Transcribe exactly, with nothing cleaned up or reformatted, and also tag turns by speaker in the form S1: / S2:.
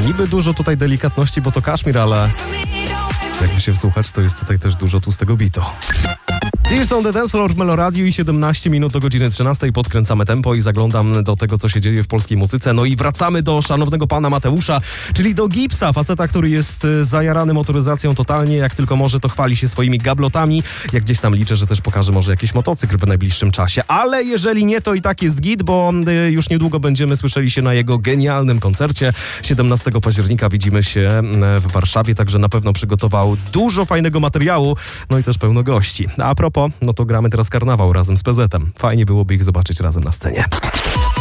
S1: Niby dużo tutaj delikatności, bo to Kaszmir, ale jakby się wsłuchać, to jest tutaj też dużo tłustego bitu. Tears on the Dance Floor w Meloradiu i siedemnaście minut do godziny trzynastej. Podkręcamy tempo i zaglądam do tego, co się dzieje w polskiej muzyce. No i wracamy do szanownego pana Mateusza, czyli do Gipsa, faceta, który jest zajarany motoryzacją totalnie, jak tylko może, to chwali się swoimi gablotami. Jak gdzieś tam liczę, że też pokaże może jakiś motocykl w najbliższym czasie. Ale jeżeli nie, to i tak jest git, bo już niedługo będziemy słyszeli się na jego genialnym koncercie. siedemnastego października widzimy się w Warszawie, także na pewno przygotował dużo fajnego materiału, no i też pełno gości. A propos, no to gramy teraz karnawał razem z P Z-em. Fajnie byłoby ich zobaczyć razem na scenie.